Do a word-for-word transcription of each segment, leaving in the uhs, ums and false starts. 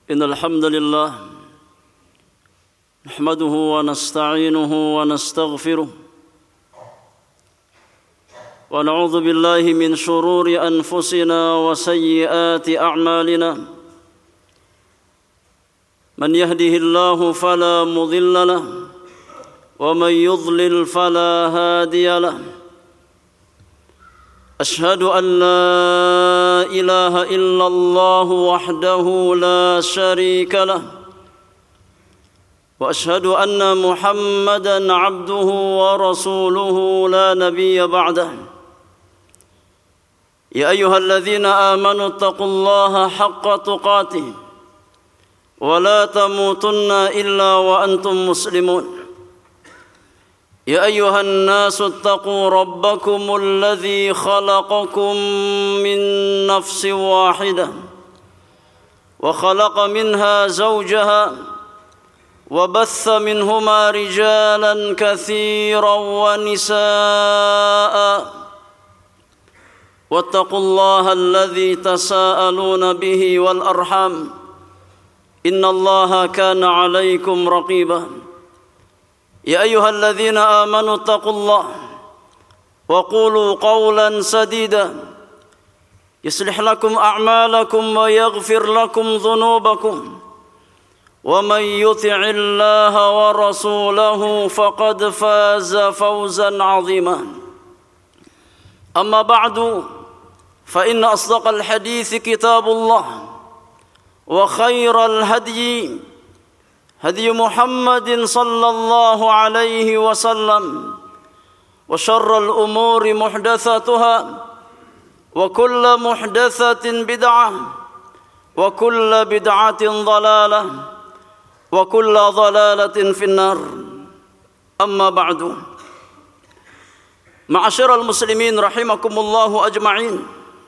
إن الحمد لله نحمده ونستعينه ونستغفره ونعوذ بالله من شرور أنفسنا وسيئات أعمالنا من يهده الله فلا مضل له ومن يضلل فلا هادي له أشهد أن لا إله إلا الله وحده لا شريك له وأشهد أن محمدًا عبده ورسوله لا نبي بعده يا أيها الذين آمنوا اتقوا الله حق تقاته ولا تموتن إلا وأنتم مسلمون يا أيها الناس اتقوا ربكم الذي خلقكم من نفس واحدة وخلق منها زوجها وبث منهما رجالا كثيرا ونساء واتقوا الله الذي تساءلون به والأرحام إن الله كان عليكم رقيبا يا أيها الذين آمنوا اتقوا الله وقولوا قولا سديدا يصلح لكم أعمالكم ويغفر لكم ذنوبكم ومن يطع الله ورسوله فقد فاز فوزا عظيما أما بعد فإن أصدق الحديث كتاب الله وخير الهدي هدي محمد صلى الله عليه وسلم وشر الأمور محدثاتها وكل محدثة بدعة وكل بدعة ضلالة وكل ضلالة في النار أما بعد معاشر المسلمين rahimakumullahu ajma'in.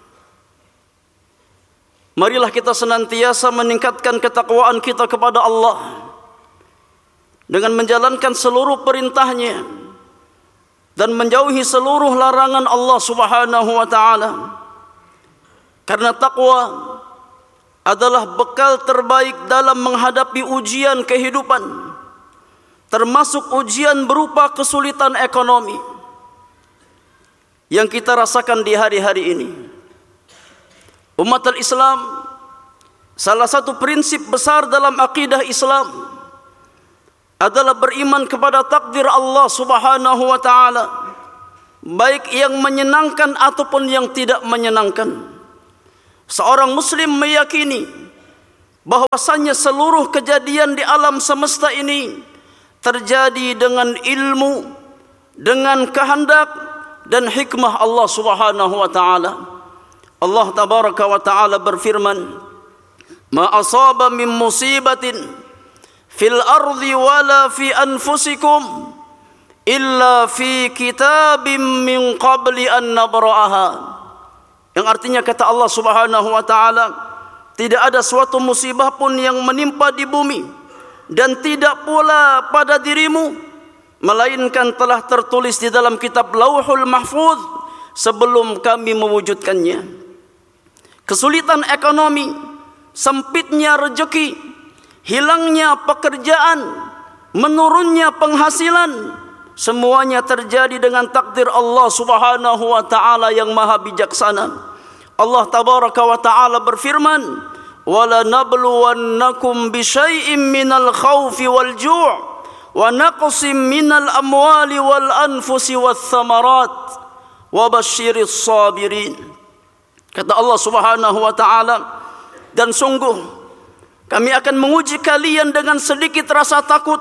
Marilah kita senantiasa meningkatkan ketakwaan kita kepada Allah dengan menjalankan seluruh perintahnya dan menjauhi seluruh larangan Allah Subhanahu wa taala. Karena takwa adalah bekal terbaik dalam menghadapi ujian kehidupan, termasuk ujian berupa kesulitan ekonomi yang kita rasakan di hari-hari ini. Umat al-Islam, salah satu prinsip besar dalam akidah Islam adalah beriman kepada takdir Allah Subhanahu wa taala, baik yang menyenangkan ataupun yang tidak menyenangkan. Seorang muslim meyakini bahwasannya seluruh kejadian di alam semesta ini terjadi dengan ilmu, dengan kehendak dan hikmah Allah Subhanahu wa taala. Allah tabaraka wa taala berfirman, "Ma asaba min musibatin fil ardi wala fi anfusikum illa fi kitabim min qabli an nabra'aha." Yang artinya kata Allah Subhanahu wa taala, tidak ada suatu musibah pun yang menimpa di bumi dan tidak pula pada dirimu melainkan telah tertulis di dalam kitab Lauhul Mahfuz sebelum kami mewujudkannya. Kesulitan ekonomi, sempitnya rezeki, hilangnya pekerjaan, menurunnya penghasilan, semuanya terjadi dengan takdir Allah Subhanahu wa taala yang maha bijaksana. Allah tabaraka wa taala berfirman, "Wala nabluwannakum bisyai'im minal khaufi wal ju' wa naqsim minal amwali wal anfusi wath thamarat wa basyiris sabirin." Kata Allah Subhanahu wa taala, dan sungguh kami akan menguji kalian dengan sedikit rasa takut,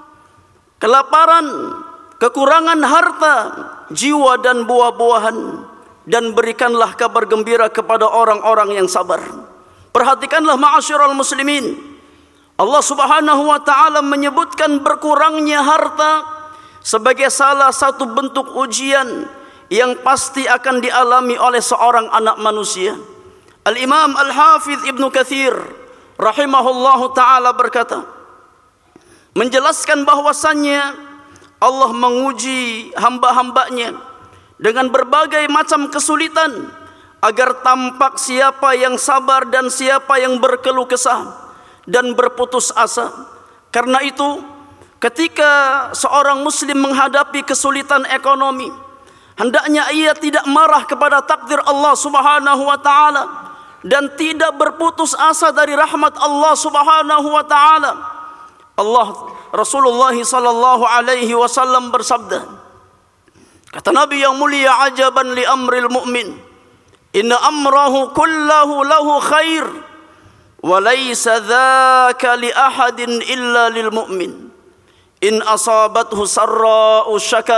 kelaparan, kekurangan harta, jiwa dan buah-buahan, dan berikanlah kabar gembira kepada orang-orang yang sabar. Perhatikanlah ma'asyiral muslimin, Allah Subhanahu wa taala menyebutkan berkurangnya harta sebagai salah satu bentuk ujian yang pasti akan dialami oleh seorang anak manusia. Al-Imam Al-Hafidh Ibnu Katsir rahimahullahu taala berkata, menjelaskan bahwasannya Allah menguji hamba-hambanya dengan berbagai macam kesulitan agar tampak siapa yang sabar dan siapa yang berkeluh kesah, dan berputus asa. Karena itu, ketika seorang muslim menghadapi kesulitan ekonomi, hendaknya ia tidak marah kepada takdir Allah Subhanahu wa taala dan tidak berputus asa dari rahmat Allah Subhanahu wa taala. Allah Rasulullah sallallahu alaihi wasallam bersabda, kata Nabi yang mulia, ajaban li amril mu'min, inna amrahu kullahu lahu khair, wa laysa dhaka li ahadin illa lil mu'min. In asabathu sarra'u syakar,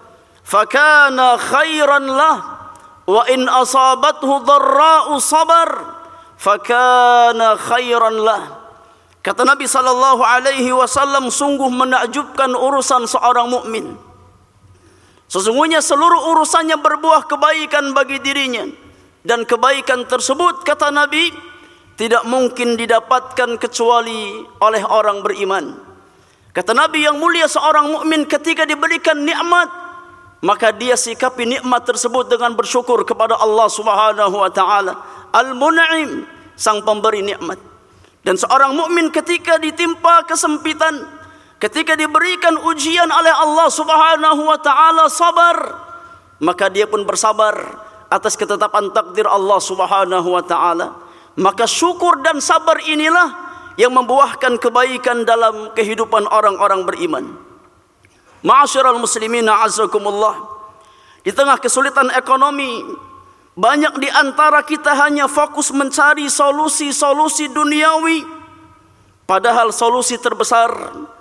fakana khairan lah, wa in asabathu dharra'u sabar, fakana khairan lah. Kata Nabi sallallahu alaihi wasallam, sungguh menakjubkan urusan seorang mukmin. Sesungguhnya seluruh urusannya berbuah kebaikan bagi dirinya, dan kebaikan tersebut, kata Nabi, tidak mungkin didapatkan kecuali oleh orang beriman. Kata Nabi yang mulia, seorang mukmin ketika diberikan nikmat, maka dia sikapi nikmat tersebut dengan bersyukur kepada Allah Subhanahu wa taala, Al-Mun'im, sang pemberi nikmat. Dan seorang mukmin ketika ditimpa kesempitan, ketika diberikan ujian oleh Allah Subhanahu wa taala, sabar, maka dia pun bersabar atas ketetapan takdir Allah Subhanahu wa taala. Maka syukur dan sabar inilah yang membuahkan kebaikan dalam kehidupan orang-orang beriman. Ma'asyiral muslimin a'azzakumullah, di tengah kesulitan ekonomi, banyak di antara kita hanya fokus mencari solusi-solusi duniawi, padahal solusi terbesar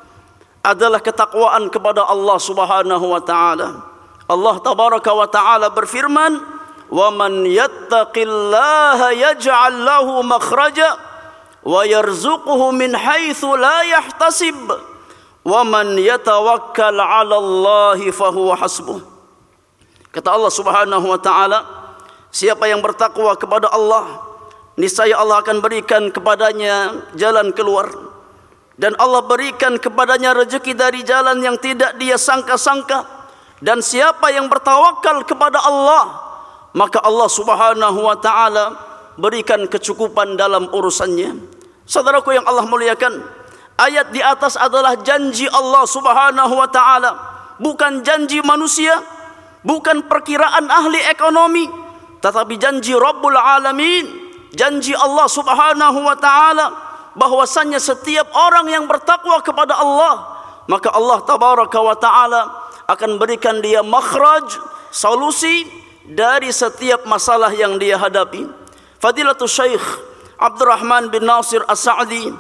adalah ketakwaan kepada Allah Subhanahu wa taala. Allah tabaraka wa taala berfirman, "Wa man yattaqillaha yaj'al lahu makhraja wa yarzuquhu min haitsu la yahtasib wa man yatawakkal 'ala Allahi fahuwa hasbuh." Kata Allah Subhanahu wa taala, siapa yang bertakwa kepada Allah, niscaya Allah akan berikan kepadanya jalan keluar, dan Allah berikan kepadanya rezeki dari jalan yang tidak dia sangka-sangka. Dan siapa yang bertawakal kepada Allah, maka Allah Subhanahu wa taala berikan kecukupan dalam urusannya. Saudaraku yang Allah muliakan, ayat di atas adalah janji Allah Subhanahu wa taala, bukan janji manusia, bukan perkiraan ahli ekonomi, tetapi janji Rabbul Alamin, janji Allah Subhanahu wa taala, bahwasannya setiap orang yang bertakwa kepada Allah, maka Allah tabaraka wa taala akan berikan dia makhraj, solusi dari setiap masalah yang dia hadapi. Fadilatul Syekh Abdurrahman bin Nasir As-Sa'di